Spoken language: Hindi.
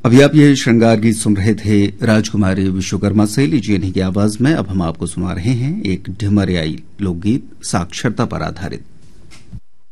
अभी आप ये श्रृंगार गीत सुन रहे थे राजकुमारी विश्वकर्मा से। लीजिए इन्हीं की आवाज में अब हम आपको सुना रहे हैं एक ढिमरियाई लोकगीत साक्षरता पर आधारित।